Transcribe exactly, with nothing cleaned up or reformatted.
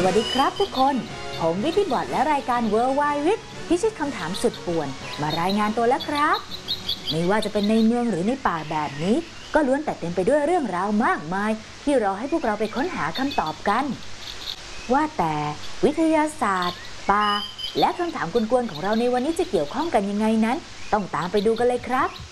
วัสดีครับทุกคนผมวิทย์บอร์ดและรายการ Worldwide with พิชิตคำถามสุดป่วนมารายงานตัวแล้วครับไม่ว่าจะเป็นในเมืองหรือในป่าแบบนี้ก็ล้วนแต่เต็มไปด้วยเรื่องราวมากมายที่รอให้พวกเราไปค้นหาคำตอบกันว่าแต่วิทยาศาสตร์ป่าและคำถามกวนๆของเราในวันนี้จะเกี่ยวข้องกันยังไงนั้นต้องตามไปดูกันเลยครับ